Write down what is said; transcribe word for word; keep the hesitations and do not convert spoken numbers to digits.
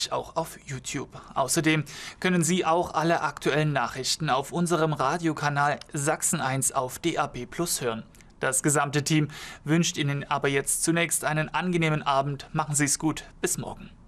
auch auf YouTube. Außerdem können Sie auch alle aktuellen Nachrichten auf unserem Radiokanal Sachsen eins auf D A B Plus hören. Das gesamte Team wünscht Ihnen aber jetzt zunächst einen angenehmen Abend. Machen Sie es gut. Bis morgen.